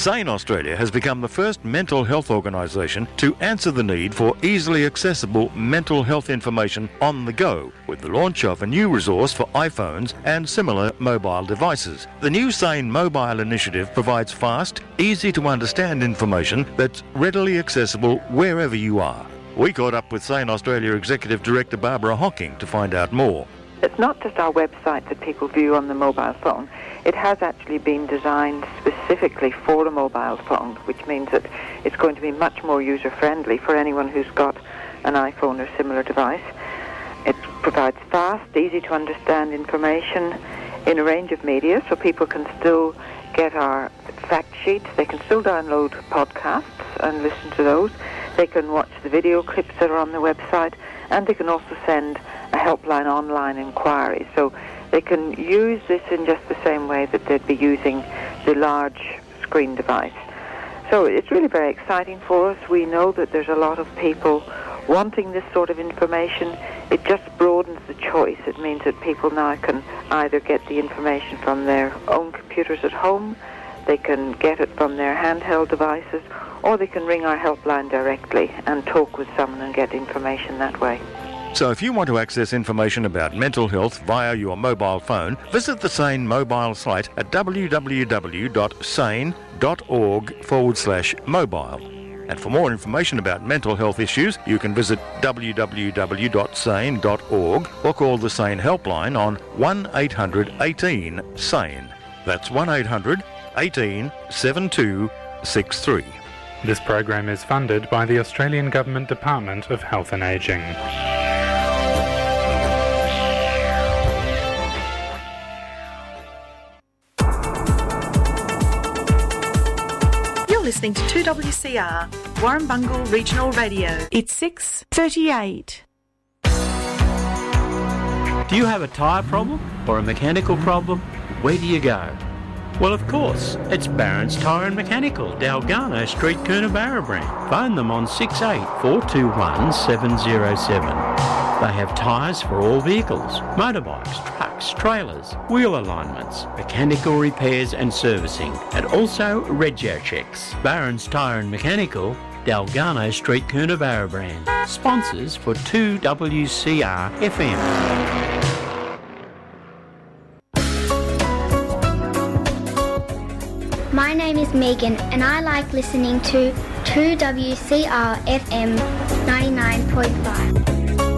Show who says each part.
Speaker 1: Sane Australia has become the first mental health organisation to answer the need for easily accessible mental health information on the go, with the launch of a new resource for iPhones and similar mobile devices. The new Sane Mobile initiative provides fast, easy to understand information that's readily accessible wherever you are. We caught up with Sane Australia Executive Director Barbara Hocking to find out more.
Speaker 2: It's not just our website that people view on the mobile phone. It has actually been designed specifically for a mobile phone, which means that it's going to be much more user-friendly for anyone who's got an iPhone or similar device. It provides fast, easy-to-understand information in a range of media, so people can still get our fact sheets. They can still download podcasts and listen to those. They can watch the video clips that are on the website, and they can also send a helpline online inquiry. So they can use this in just the same way that they'd be using the large screen device. So it's really very exciting for us. We know that there's a lot of people wanting this sort of information. It just broadens the choice. It means that people now can either get the information from their own computers at home, they can get it from their handheld devices, or they can ring our helpline directly and talk with someone and get information that way.
Speaker 1: So if you want to access information about mental health via your mobile phone, visit the Sane mobile site at www.sane.org/mobile. And for more information about mental health issues, you can visit www.sane.org or call the Sane helpline on 1-800-18-SANE. That's 1-800-18-7263.
Speaker 3: This program is funded by the Australian Government Department of Health and Ageing.
Speaker 4: Listening to 2WCR, Warrumbungle Regional Radio. It's 6:38.
Speaker 5: Do you have a tyre problem or a mechanical problem? Where do you go? Well, of course, it's Barron's Tyre and Mechanical, Dalgarno Street, Coonabarabran. Phone them on 68421707. 707. They have tyres for all vehicles, motorbikes, trucks, trailers, wheel alignments, mechanical repairs and servicing, and also rego checks. Barron's Tyre and Mechanical, Dalgarno Street, Coonabarabran. Sponsors for 2WCR FM.
Speaker 6: My name is Megan and I like listening to 2WCR FM 99.5.